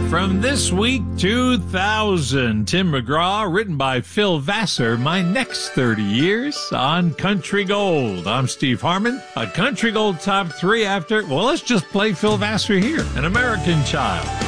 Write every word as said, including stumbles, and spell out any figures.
From This Week two thousand, Tim McGraw, written by Phil Vassar, My Next thirty Years on Country Gold. I'm Steve Harmon. A Country Gold Top three after, well, let's just play Phil Vassar here, An American Child.